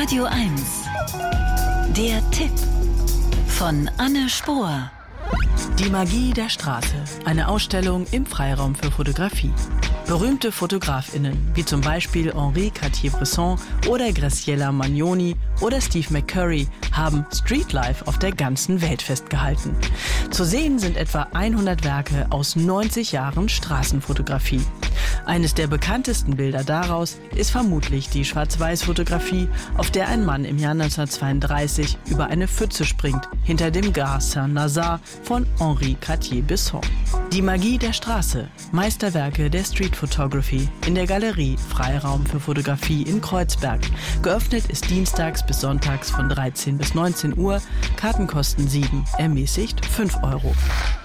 Radio 1. Der Tipp von Anne Spohr. Die Magie der Straße. Eine Ausstellung im Freiraum für Fotografie. Berühmte FotografInnen, wie zum Beispiel Henri Cartier-Bresson oder Graciela Magnoni oder Steve McCurry, haben Streetlife auf der ganzen Welt festgehalten. Zu sehen sind etwa 100 Werke aus 90 Jahren Straßenfotografie. Eines der bekanntesten Bilder daraus ist vermutlich die Schwarz-Weiß-Fotografie, auf der ein Mann im Jahr 1932 über eine Pfütze springt, hinter dem Gare Saint-Lazare von Henri Cartier-Bresson. Die Magie der Straße, Meisterwerke der Street Photography in der Galerie Freiraum für Fotografie in Kreuzberg. Geöffnet ist dienstags bis sonntags von 13 bis 19 Uhr. Karten kosten 7, ermäßigt 5 Euro.